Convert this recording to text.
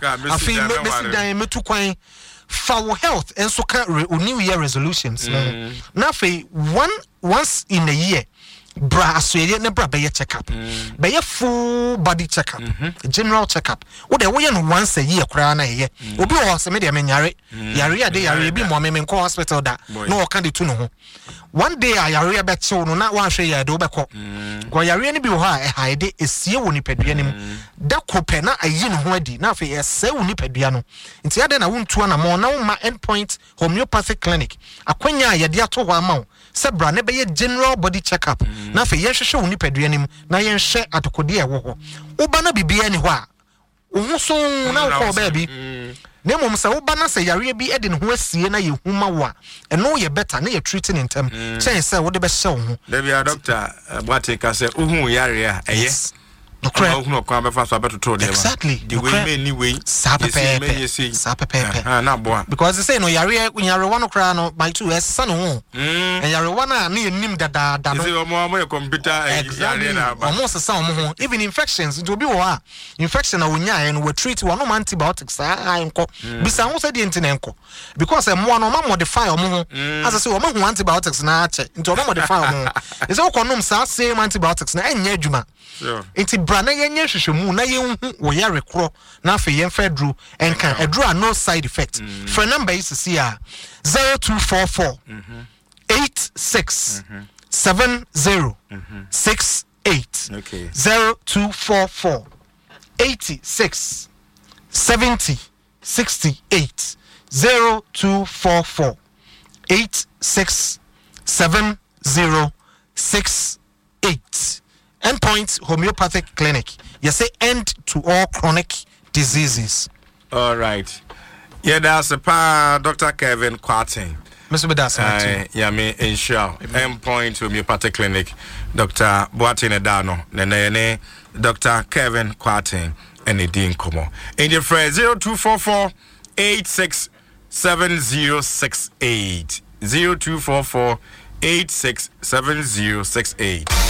afi me dan metu kwan for health and so can new year resolutions na fe once in a year bra asweye ne bra be check up be full body check up general check up wo de wo ye no once a year kra na ye obi wo se me de menyare yare ade yare bi mo me nko hospital da no wo kan de tu no ho one day yare be chew no na wa hwe ye de wo be ko go yare ne bi wo ha e haide esie wo ni padua nim da kope na ayi no ho adi na fe ese wo ni padua no nti ade na wo ntu na mo na wo ma endpoint homeopathic clinic akwanya ye de ato ho ama wo sebra ne be ye general body check up na fe ye hwehwe wo ni padua nim na ye nhwe atokode e wo ho wo ba na bibia ni ho a wo so na wo ko ba bi na mom se wo ba na se yare bi e de ne ho asie na ye huma wo a eno ye better na ye treating in term chen se wo de be hye wo ho da bia doctor Boateng ka se ohu yare a eye no kwa be fa so abetoto de exactly the way me ni way sapepe na boa because they say no yare one kra no my two es san ho and yare one na nim dada no say omo computer yare na ba omo sesa omo ho even infections it will be wa infection na wonya no we treat one no antibiotics enko bisa ho say de enti na enko because mo no ma modify omo ho as I say omo ho antibiotics na ache nti omo modify omo ho is o konom sa same antibiotics na enya adwuma enti brana yenye hwehwemu na yenhu wo yare kro na afa yenfa dru enka adru no side effect for number is see 0244 86 70 68 okay 0244 86 70 68 0244 86 70 68 Endpoint Homeopathic Clinic. You say end to all chronic diseases. All right. Yeah, that's a pa Dr. Kevin Kwarteng. Mr. Bedasa. Yeah, me insure. Endpoint Homeopathic Clinic. Dr. Boateng Edano. Nene Dr. Kevin Kwarteng. And Dean Komo. In your phrase 0244 867068. 0244 867068.